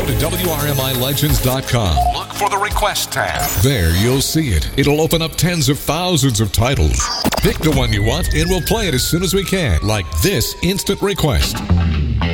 Go to WRMILegends.com. Look for the Request tab. There you'll see it. It'll open up tens of thousands of titles. Pick the one you want and we'll play it as soon as we can, like this instant request.